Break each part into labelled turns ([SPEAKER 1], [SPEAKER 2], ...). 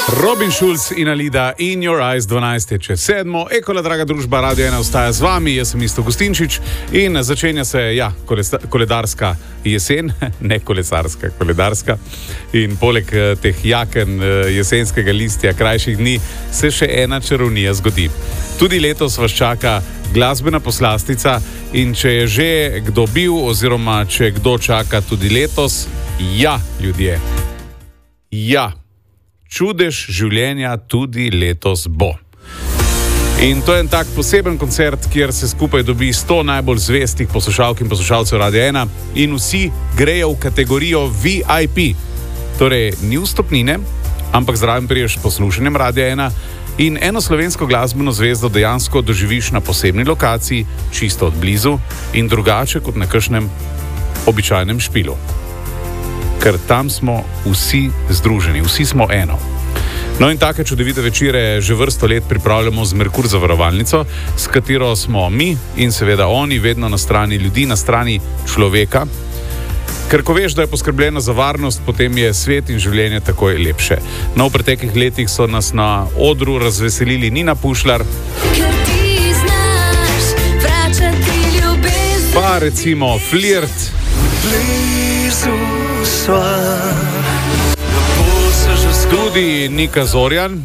[SPEAKER 1] Robin Schulz in Alida In Your Eyes, 12:07. Ekola, draga družba, Radio 1 ostaja z vami, jaz sem Isto Gustinčič in začenja se, koledarska jesen, ne kolesarska, koledarska. In poleg teh jaken jesenskega listja, krajših dni, se še ena čarovnija zgodi. Tudi letos vas čaka glasbena poslastica in če je že kdo bil oziroma če kdo čaka tudi letos, ljudje, čudež življenja tudi letos bo. In to je en tak poseben koncert, kjer se skupaj dobi 100 najbolj zvestih poslušalk in poslušalcev Radia 1 in vsi grejo v kategorijo VIP. Torej, ni vstopnine, ampak zraven priješ poslušanjem Radia 1 in eno slovensko glasbeno zvezdo dejansko doživiš na posebni lokaciji, čisto od blizu in drugače kot na kakšnem običajnem špilu. Ker tam smo vsi združeni, vsi smo eno. No in take čudovite večere že vrsto let pripravljamo z Merkur zavarovalnico, s katero smo mi in seveda oni vedno na strani ljudi, na strani človeka. Ker ko veš, da je poskrbljeno za varnost, potem je svet in življenje takoj lepše. No, v preteklih letih so nas na odru razveselili Nina Pušlar, pa recimo Flirt, tudi Nika Zorjan,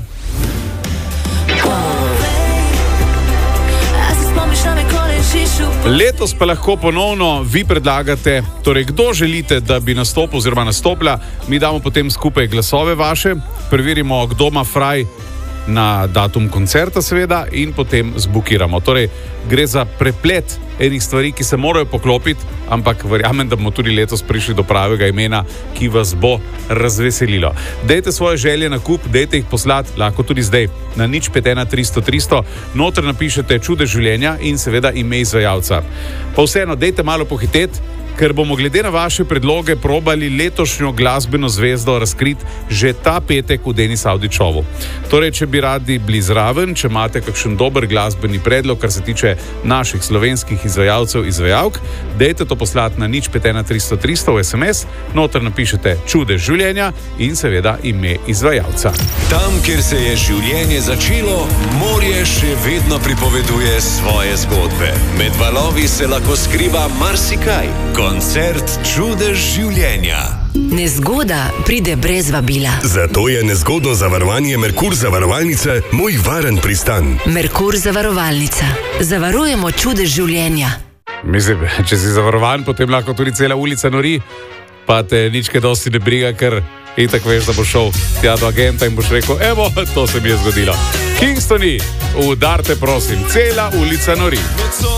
[SPEAKER 1] letos pa lahko ponovno vi predlagate, torej kdo želite, da bi nastopil oziroma nastopila, mi damo potem skupaj glasove vaše, preverimo, kdo ima fraj na datum koncerta seveda in potem zbukiramo. Torej, gre za preplet enih stvari, ki se morajo poklopiti, ampak verjamem, da bomo tudi letos prišli do pravega imena, ki vas bo razveselilo. Dajte svoje želje na kup, dajte jih poslati, lahko tudi zdaj, na 051 300 300, noter napišete čudež življenja in seveda ime izvajalca. Pa vseeno, dajte malo pohiteti, ker bomo glede na vaše predloge probali letošnjo glasbeno zvezdo razkriti že ta petek v Denis Avdićovu. Torej, če bi radi bili zraven, če imate kakšen dober glasbeni predlog, kar se tiče naših slovenskih izvajalcev, izvajalk, dajte to poslati na 051 300 300 v SMS, noter napišete čudež življenja in seveda ime izvajalca.
[SPEAKER 2] Tam, kjer se je življenje začelo, morje še vedno pripoveduje svoje zgodbe. Med valovi se lahko skriva marsikaj. Koncert čudež življenja.
[SPEAKER 3] Nezgoda pride brez vabila.
[SPEAKER 4] Zato je nezgodno zavarovanje Merkur zavarovalnice moj varen pristan.
[SPEAKER 3] Merkur zavarovalnica. Zavarujemo čudež življenja.
[SPEAKER 1] Mislim, če si zavarovan, potem lahko tudi cela ulica nori, pa te nič kaj dosti ne briga, ker itak veš, da bo šel tja do agenta in boš rekel, evo, to se mi je zgodilo. Kingstoni, udarte prosim, cela ulica nori.